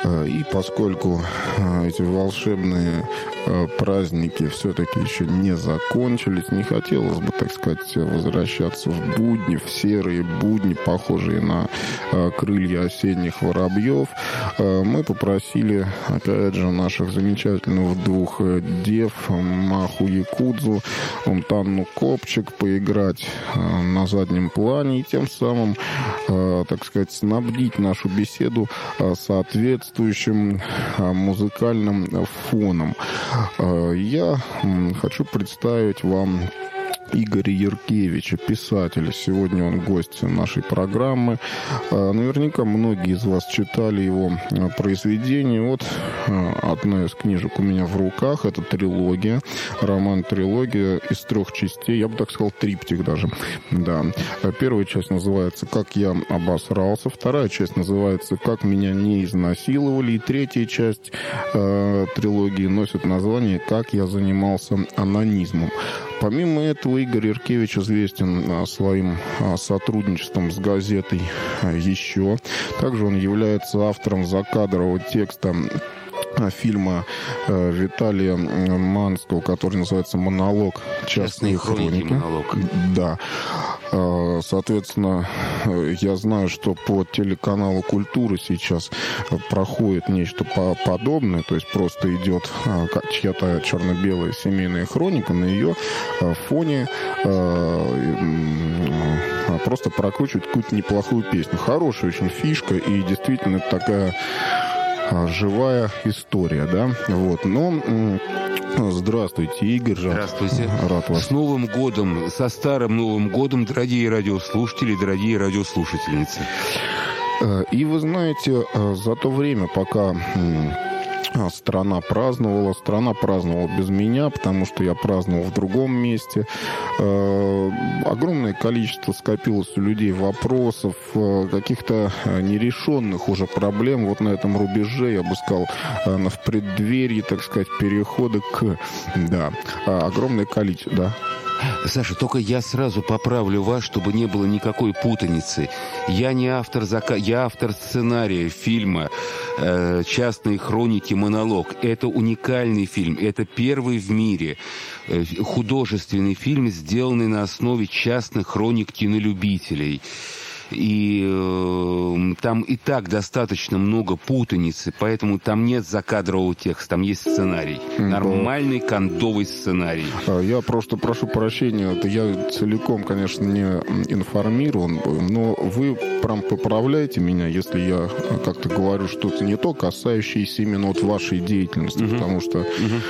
И поскольку эти волшебные праздники все-таки еще не закончились, не хотелось бы, так сказать, возвращаться в будни, в серые будни, похожие на крылья осенних воробьев, мы попросили, опять же, наших замечательных двух дев, Маху Якудзу, Танну Копчик, поиграть на заднем плане и тем самым, так сказать, снабдить нашу беседу соответствующим музыкальным фоном. Я хочу представить вам Игоря Яркевича, писателя. Сегодня он гость нашей программы. Наверняка многие из вас читали его произведения. Вот одна из книжек у меня в руках. Это трилогия. Роман-трилогия из 3 частей. Я бы так сказал, триптих даже. Да. Первая часть называется «Как я обосрался». Вторая часть называется «Как меня не изнасиловали». И третья часть трилогии носит название «Как я занимался анонизмом». Помимо этого, Игорь Яркевич известен своим сотрудничеством с газетой «Еще». Также он является автором закадрового текста фильма Виталия Манского, который называется «Монолог. Частные хроники». Монолог. Да. Соответственно, я знаю, что по телеканалу «Культура» сейчас проходит нечто подобное, то есть просто идет чья-то черно-белая семейная хроника, на ее фоне просто прокручивают какую-то неплохую песню. Хорошая очень фишка, и действительно такая живая история, да, вот, но здравствуйте, Игорь. Здравствуйте. Рад вас. С Новым годом, со старым Новым годом, дорогие радиослушатели, дорогие радиослушательницы. И вы знаете, за то время, пока страна праздновала без меня, потому что я праздновал в другом месте. Огромное количество скопилось у людей вопросов, каких-то нерешенных уже проблем вот на этом рубеже, я бы сказал, в преддверии, так сказать, перехода к... Да, огромное количество, да. Саша, только я сразу поправлю вас, чтобы не было никакой путаницы. Я не автор я автор сценария фильма «Частные хроники. Монолог». Это уникальный фильм. Это первый в мире художественный фильм, сделанный на основе частных хроник кинолюбителей. И там и так достаточно много путаницы, поэтому там нет закадрового текста, там есть сценарий. Нормальный кондовый сценарий. Я просто прошу прощения, это я целиком, конечно, не информирован, но вы прям поправляете меня, если я как-то говорю что-то не то, касающееся именно вот вашей деятельности, потому что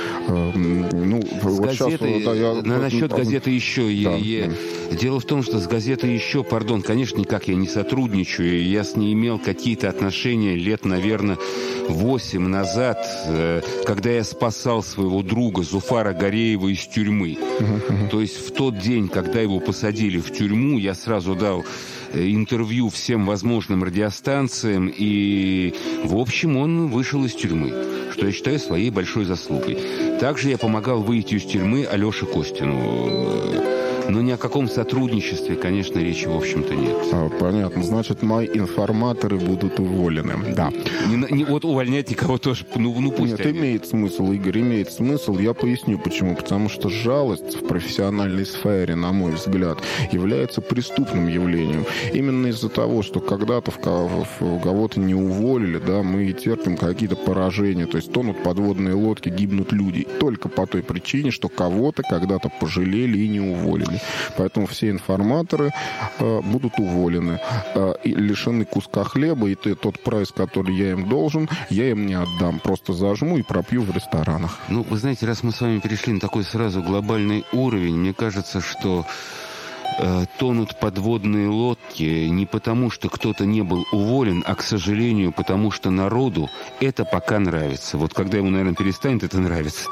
с вот газетой, сейчас... насчет газеты «Еще». Да. Дело в том, что с газетой «Еще», конечно, никак я не сотрудничаю. Я с ней имел какие-то отношения лет, наверное, 8 назад, когда я спасал своего друга Зуфара Гореева из тюрьмы. То есть в тот день, когда его посадили в тюрьму, я сразу дал интервью всем возможным радиостанциям, и, в общем, он вышел из тюрьмы, что я считаю своей большой заслугой. Также я помогал выйти из тюрьмы Алёше Костину. Но ни о каком сотрудничестве, конечно, речи, в общем-то, нет. Понятно. Значит, мои информаторы будут уволены. Да. Вот увольнять никого тоже, пусть. Нет, имеет смысл, Игорь, имеет смысл. Я поясню, почему. Потому что жалость в профессиональной сфере, на мой взгляд, является преступным явлением. Именно из-за того, что когда-то кого-то не уволили, да, мы терпим какие-то поражения. То есть тонут подводные лодки, гибнут люди. Только по той причине, что кого-то когда-то пожалели и не уволили. Поэтому все информаторы будут уволены и лишены куска хлеба, и тот прайс, который я им должен, я им не отдам. Просто зажму и пропью в ресторанах. Вы знаете, раз мы с вами перешли на такой сразу глобальный уровень, мне кажется, что тонут подводные лодки не потому, что кто-то не был уволен, а, к сожалению, потому что народу это пока нравится. Вот когда ему, наверное, перестанет это нравиться,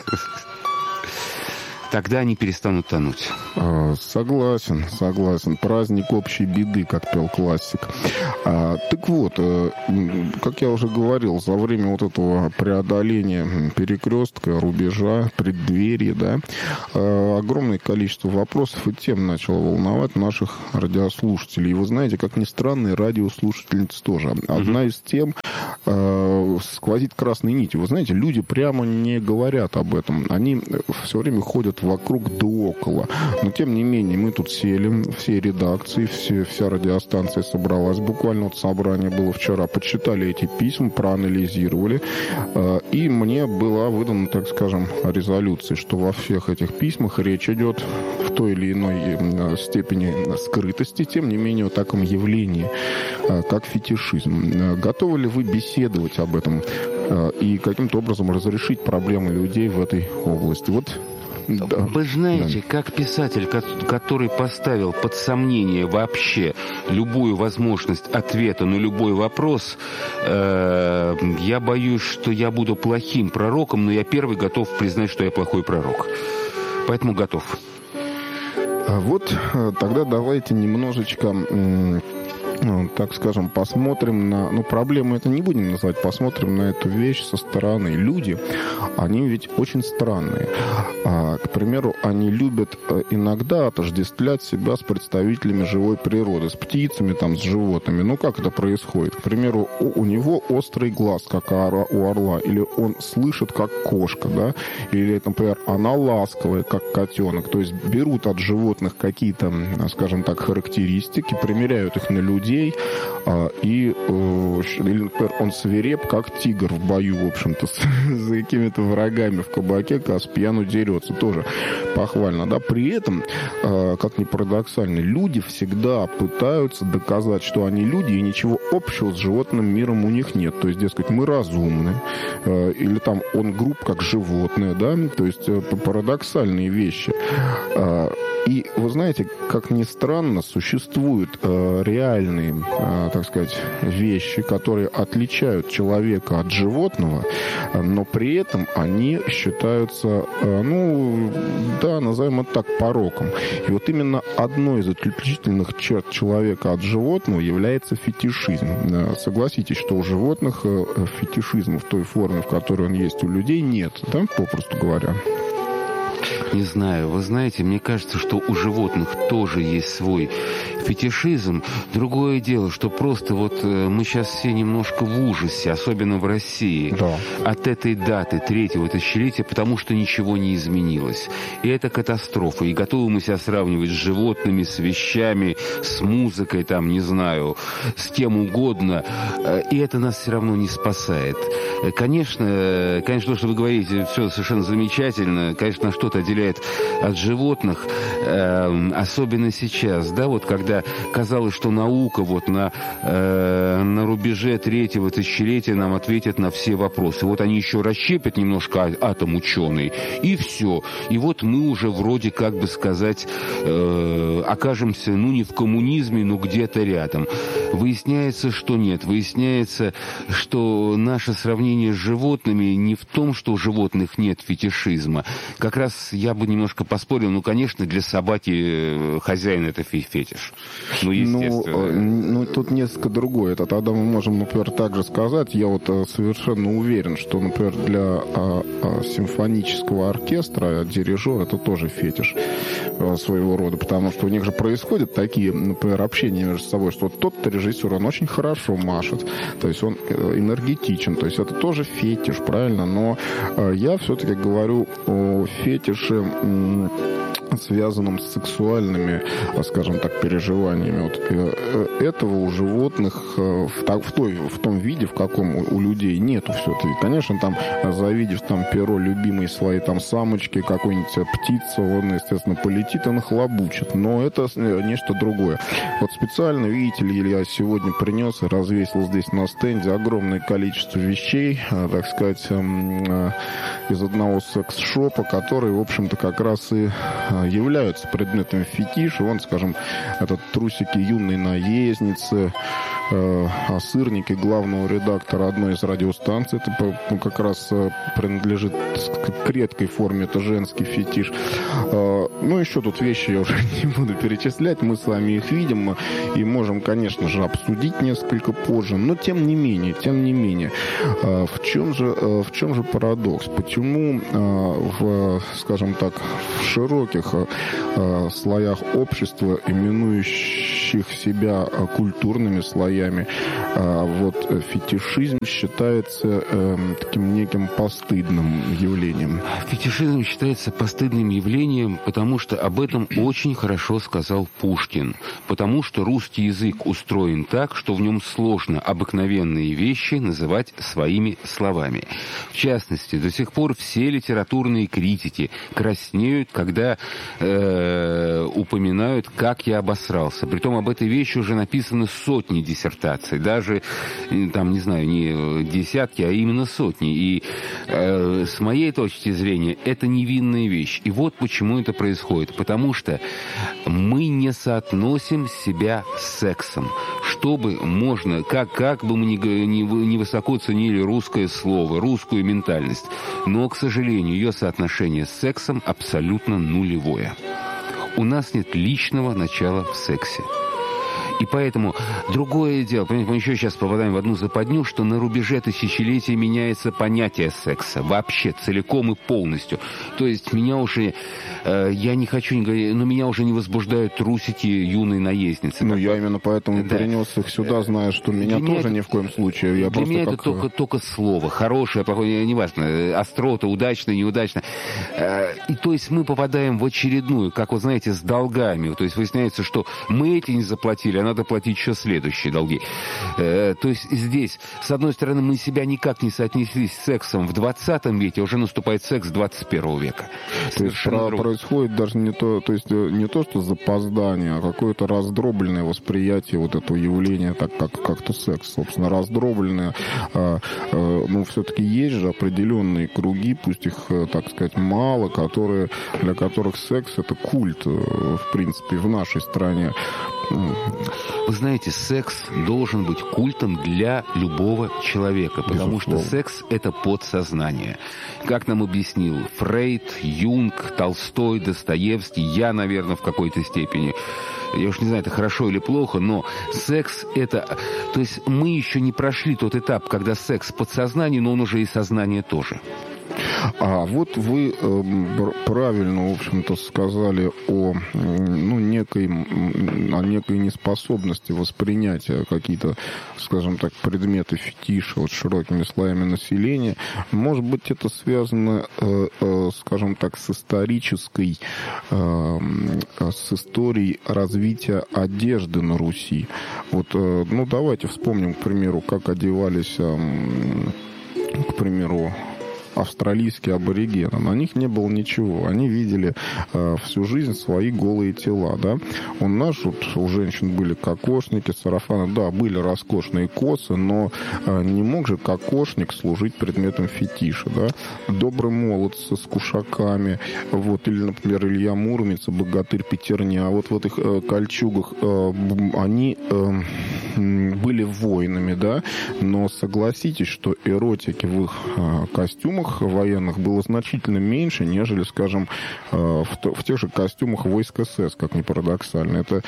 тогда они перестанут тонуть. Согласен. Праздник общей беды, как пел классик. Так вот, как я уже говорил, за время вот этого преодоления перекрестка, рубежа, преддверия, да, огромное количество вопросов и тем начало волновать наших радиослушателей. И вы знаете, как ни странно, и радиослушательниц тоже. Одна из тем сквозит красной нитью. Вы знаете, люди прямо не говорят об этом. Они все время ходят вокруг да около. Но, тем не менее, мы тут сели, все редакции, вся радиостанция собралась. Буквально вот собрание было вчера. Почитали эти письма, проанализировали. И мне была выдана, так скажем, резолюция, что во всех этих письмах речь идет в той или иной степени скрытости, тем не менее, о таком явлении, как фетишизм. Готовы ли вы беседовать об этом и каким-то образом разрешить проблемы людей в этой области? Вот. Да. Вы знаете, как писатель, который поставил под сомнение вообще любую возможность ответа на любой вопрос, я боюсь, что я буду плохим пророком, но я первый готов признать, что я плохой пророк. Поэтому готов. Вот тогда давайте немножечко, так скажем, посмотрим на... Ну, проблему это не будем называть, посмотрим на эту вещь со стороны. Люди, они ведь очень странные. К примеру, они любят иногда отождествлять себя с представителями живой природы, с птицами, там, с животными. Ну, как это происходит? К примеру, у него острый глаз, как у орла, или он слышит, как кошка, да? Или, например, она ласковая, как котенок. То есть берут от животных какие-то, скажем так, характеристики, примеряют их на людей, или, например, он свиреп, как тигр в бою, в общем-то, за какими-то врагами в кабаке, когда с пьяну дерется. Тоже похвально, да. При этом, как ни парадоксально, люди всегда пытаются доказать, что они люди, и ничего общего с животным миром у них нет. То есть, дескать, мы разумны, или там он груб, как животное, да. То есть, парадоксальные вещи. И, вы знаете, как ни странно, существуют реальные, так сказать, вещи, которые отличают человека от животного, но при этом они считаются, ну, да, назовем это так, пороком. И вот именно одной из отличительных черт человека от животного является фетишизм. Согласитесь, что у животных фетишизма в той форме, в которой он есть у людей, нет, да, попросту говоря. Не знаю. Вы знаете, мне кажется, что у животных тоже есть свой фетишизм. Другое дело, что просто вот мы сейчас все немножко в ужасе, особенно в России, да, от этой даты, 3-го тысячелетия, потому что ничего не изменилось. И это катастрофа. И готовы мы себя сравнивать с животными, с вещами, с музыкой, там, не знаю, с кем угодно. И это нас все равно не спасает. Конечно, то, что вы говорите, все совершенно замечательно. Конечно, что-то отделяет от животных, особенно сейчас, да, вот когда казалось, что наука вот на рубеже 3-го тысячелетия нам ответит на все вопросы. Вот они еще расщепят немножко атом ученый, и все. И вот мы уже вроде, как бы сказать, окажемся, ну, не в коммунизме, но где-то рядом. Выясняется, что нет. Выясняется, что наше сравнение с животными не в том, что у животных нет фетишизма. Как раз я бы немножко поспорил, ну, конечно, для собаки хозяин это фетиш. Ну, естественно. Ну, тут несколько другое. Это тогда мы можем, например, также сказать, я вот совершенно уверен, что, например, для симфонического оркестра дирижер это тоже фетиш своего рода, потому что у них же происходят такие, например, общения между собой, что вот тот-то режиссер, он очень хорошо машет, то есть он энергетичен, то есть это тоже фетиш, правильно? Но я все-таки говорю о фетише, связанном с сексуальными, скажем так, переживаниями. Вот этого у животных в том виде, в каком у людей нету все-таки. Конечно, там, завидев там перо любимой своей там самочки, какой-нибудь птица, он, естественно, полетит и нахлобучит. Но это нечто другое. Вот специально, видите ли, я сегодня принес и развесил здесь на стенде огромное количество вещей, так сказать, из одного секс-шопа, которые, в общем-то, как раз и являются предметом фетиша. Вон, скажем, этот трусики юной наездницы, а сырники главного редактора одной из радиостанций. Это как раз принадлежит к редкой форме, это женский фетиш. Ну, еще тут вещи я уже не буду перечислять, мы с вами их видим и можем, конечно же, обсудить несколько позже, но тем не менее, в чем же парадокс? Почему скажем так, в широких слоях общества, именующих себя культурными слоями, слоями. Вот фетишизм считается таким неким постыдным явлением. Фетишизм считается постыдным явлением, потому что об этом очень хорошо сказал Пушкин. Потому что русский язык устроен так, что в нем сложно обыкновенные вещи называть своими словами. В частности, до сих пор все литературные критики краснеют, когда упоминают, как я обосрался. Притом об этой вещи уже написаны сотни диссертаций. Даже, там, не знаю, не десятки, а именно сотни. И с моей точки зрения, это невинная вещь. И вот почему это происходит. Потому что мы не соотносим себя с сексом. Чтобы можно, как бы мы ни высоко ценили русское слово, русскую ментальность, но, к сожалению, ее соотношение с сексом абсолютно нулевое. У нас нет личного начала в сексе. И поэтому другое дело, понимаете, мы еще сейчас попадаем в одну западню, что на рубеже тысячелетий меняется понятие секса. Вообще, целиком и полностью. То есть меня уже, я не хочу не говорить, но меня уже не возбуждают трусики юной наездницы. Ну, я именно поэтому перенес их сюда, зная, что меня тоже ни в коем случае. Я для меня это только слово. Хорошее, плохое, неважно. Острота, удачно, неудачно. И то есть мы попадаем в очередную, как вы знаете, с долгами. То есть выясняется, что мы эти не заплатили, а надо платить еще следующие долги. То есть здесь, с одной стороны, мы себя никак не соотнеслись с сексом в 20 веке, уже наступает секс 21 века. То есть происходит даже не то что запоздание, а какое-то раздробленное восприятие вот этого явления, так как-то секс, собственно, раздробленное. Ну, все-таки есть же определенные круги, пусть их, так сказать, мало, для которых секс — это культ, в принципе, в нашей стране. Вы знаете, секс должен быть культом для любого человека, потому что секс — это подсознание. Как нам объяснил Фрейд, Юнг, Толстой, Достоевский, я, наверное, в какой-то степени. Я уж не знаю, это хорошо или плохо, но секс — это... То есть мы еще не прошли тот этап, когда секс подсознание, но он уже и сознание тоже. А вот вы правильно, в общем-то, сказали о некой неспособности воспринятия какие-то, скажем так, предметы фетиша вот широкими слоями населения. Может быть, это связано, скажем так, с историей развития одежды на Руси. Вот, давайте вспомним, к примеру, как одевались, к примеру, австралийские аборигены. На них не было ничего. Они видели всю жизнь свои голые тела, да. У женщин были кокошники, сарафаны, да, были роскошные косы, но не мог же кокошник служить предметом фетиша, да. Добрый молодцы с кушаками, вот, или, например, Илья Муромец, богатырь Петерня, вот в этих кольчугах они были воинами, да, но согласитесь, что эротики в их костюмах военных было значительно меньше, нежели, скажем, в тех же костюмах войск СС, как ни парадоксально. Это...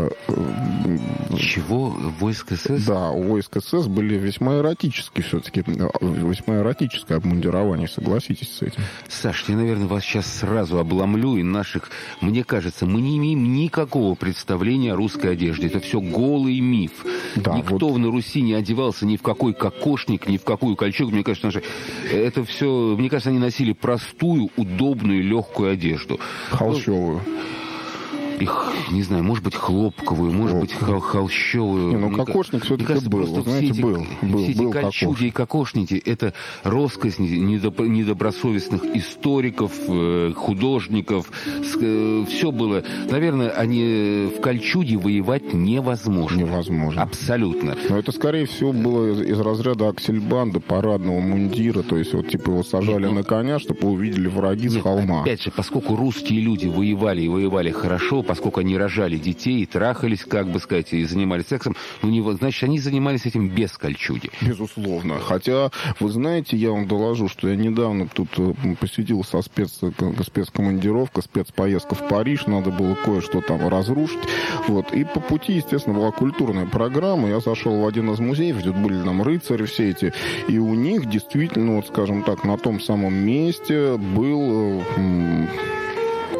Чего? Войск СС? Да, у войск СС были весьма эротические все-таки, весьма эротическое обмундирование, согласитесь с этим. Саш, я, наверное, вас сейчас сразу обломлю, и мне кажется, мы не имеем никакого представления о русской одежде. Это все голый миф. Да, никто на Руси не одевался ни в какой кокошник, ни в какую кольчугу. Мне кажется, это все, мне кажется, они носили простую, удобную, легкую одежду. Холщовую. Их, не знаю, может быть, хлопковую, может быть, холщовую. Кокошник все-таки был, знаете, был. Все эти кольчуги и кокошники — это роскошь недобросовестных историков, художников. Все было. Наверное, в кольчуге воевать невозможно. Невозможно. Абсолютно. Но это, скорее всего, было из разряда аксельбанда, парадного мундира. То есть, вот, типа, его сажали на коня, чтобы увидели враги с холма. Опять же, поскольку русские люди воевали и воевали хорошо, поскольку они рожали детей, трахались, как бы сказать, и занимались сексом, значит, они занимались этим без кольчуги. Безусловно. Хотя, вы знаете, я вам доложу, что я недавно тут посетил со спецкомандировка, спецпоездка в Париж, надо было кое-что там разрушить. Вот. И по пути, естественно, была культурная программа. Я зашел в один из музеев, где были там рыцари все эти, и у них действительно, вот, скажем так, на том самом месте был...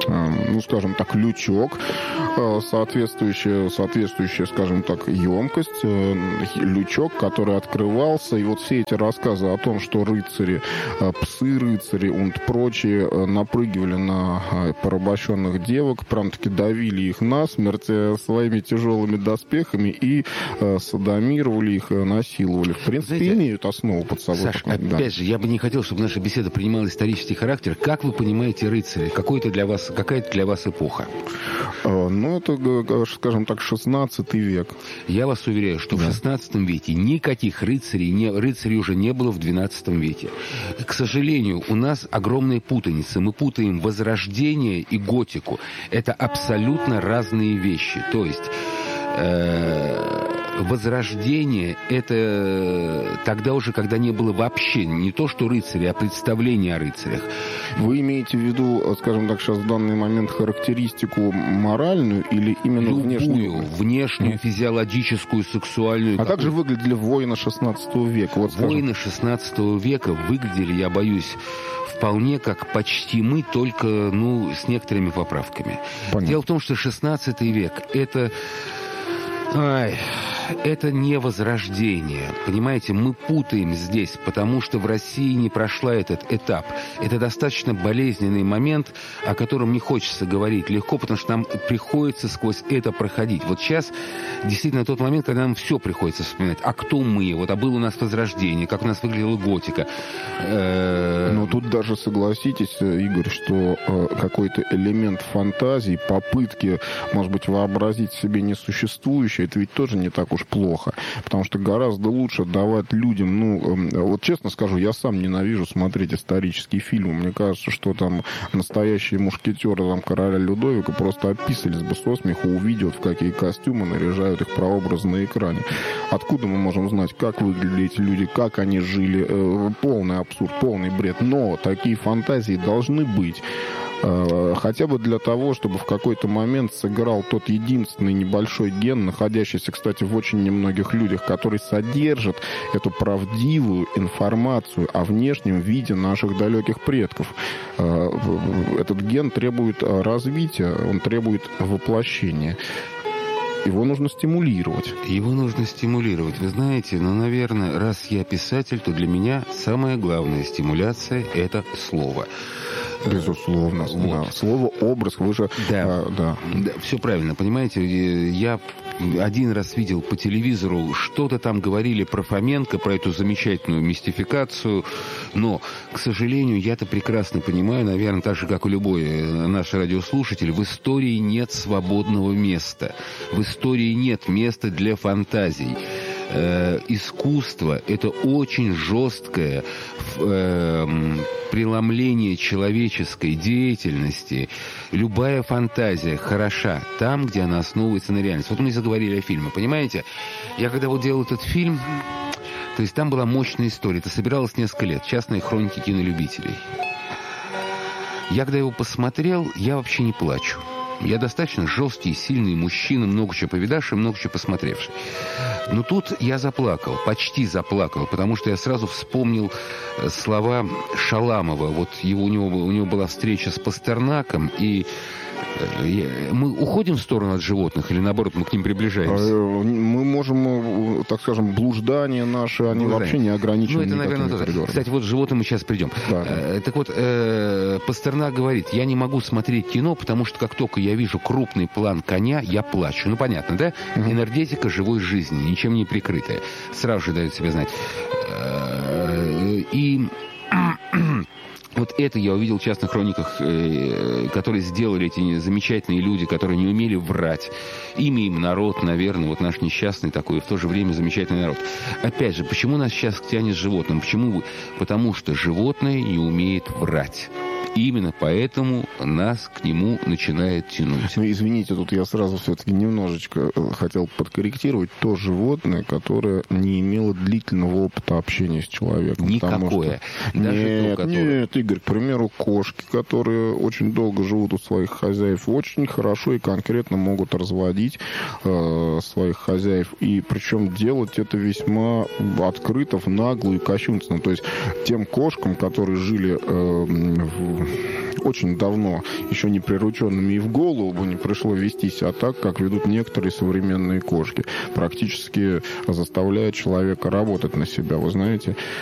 ну, скажем так, лючок, соответствующая, скажем так, емкость, лючок, который открывался, и вот все эти рассказы о том, что рыцари, псы-рыцари и прочие напрыгивали на порабощенных девок, прям-таки давили их насмерть своими тяжелыми доспехами и садомировали их, насиловали. В принципе, имеют основу под собой. Саш, опять же, я бы не хотел, чтобы наша беседа принимала исторический характер. Как вы понимаете рыцари? Какая-то для вас эпоха? Ну, это, скажем так, 16 век. Я вас уверяю, что в 16 веке никаких рыцарей уже не было в 12 веке. К сожалению, у нас огромная путаница. Мы путаем возрождение и готику. Это абсолютно разные вещи. То есть возрождение — это тогда уже, когда не было вообще не то, что рыцари, а представление о рыцарях. Вы имеете в виду, скажем так, сейчас в данный момент характеристику моральную или именно любую, внешнюю, физиологическую, сексуальную? А как же выглядели воины 16 века? Вот воины 16 века выглядели, я боюсь, вполне как почти мы, только, с некоторыми поправками. Понятно. Дело в том, что 16 век — это не возрождение. Понимаете, мы путаем здесь, потому что в России не прошла этот этап. Это достаточно болезненный момент, о котором не хочется говорить легко, потому что нам приходится сквозь это проходить. Вот сейчас действительно тот момент, когда нам все приходится вспоминать. А кто мы? А было у нас возрождение, как у нас выглядела готика. Но тут даже согласитесь, Игорь, что какой-то элемент фантазии, попытки, может быть, вообразить себе несуществующее, это ведь тоже не так уж плохо, потому что гораздо лучше давать людям, вот честно скажу, я сам ненавижу смотреть исторические фильмы. Мне кажется, что там настоящие мушкетеры короля Людовика просто описались бы со смеху, увидят, в какие костюмы наряжают их прообразы на экране. Откуда мы можем знать, как выглядели эти люди, как они жили? Полный абсурд, полный бред. Но такие фантазии должны быть. Хотя бы для того, чтобы в какой-то момент сыграл тот единственный небольшой ген, находящийся, кстати, в очень немногих людях, который содержит эту правдивую информацию о внешнем виде наших далеких предков. Этот ген требует развития, он требует воплощения. Его нужно стимулировать. Вы знаете, наверное, раз я писатель, то для меня самая главная стимуляция — это слово. Безусловно. Вот. Да. Слово «образ». Вы же... Да, все правильно, понимаете. Я один раз видел по телевизору, что-то там говорили про Фоменко, про эту замечательную мистификацию. Но, к сожалению, я-то прекрасно понимаю, наверное, так же, как и любой наш радиослушатель, в истории нет свободного места. В истории нет места для фантазий. Искусство — это очень жесткое преломление человеческой деятельности. Любая фантазия хороша там, где она основывается на реальности. Вот мы заговорили о фильме, понимаете? Я когда делал этот фильм, то есть там была мощная история. Это собиралось несколько лет. Частные хроники кинолюбителей. Я когда его посмотрел, я вообще не плачу. Я достаточно жесткий, сильный мужчина, много чего повидавший, много чего посмотревший. Но тут я заплакал, почти заплакал, потому что я сразу вспомнил слова Шаламова. Вот у него была встреча с Пастернаком, и мы уходим в сторону от животных или, наоборот, мы к ним приближаемся? Мы можем, так скажем, блуждания наши, они вообще не ограничены. Это, наверное, тоже. Кстати, вот к животным мы сейчас придем. Да. Так вот, Пастернак говорит, я не могу смотреть кино, потому что как только я вижу крупный план коня, я плачу. Понятно, да? Энергетика живой жизни, ничем не прикрытая. Сразу же дает себе знать. И... Вот это я увидел в частных хрониках, которые сделали эти замечательные люди, которые не умели врать. Имя им народ, наверное, вот наш несчастный такой, в то же время замечательный народ. Опять же, почему нас сейчас тянет к животным? Почему? Потому что животное не умеет врать. Именно поэтому нас к нему начинает тянуть. Извините, тут я сразу все-таки немножечко хотел подкорректировать. То животное, которое не имело длительного опыта общения с человеком. Никакое. Нет, Игорь, к примеру, кошки, которые очень долго живут у своих хозяев, очень хорошо и конкретно могут разводить своих хозяев. И причем делать это весьма открыто, нагло и кощунственно. То есть тем кошкам, которые жили очень давно еще не прирученными и в голову бы не пришло вести себя так, как ведут некоторые современные кошки. Практически заставляя человека работать на себя. Вы знаете,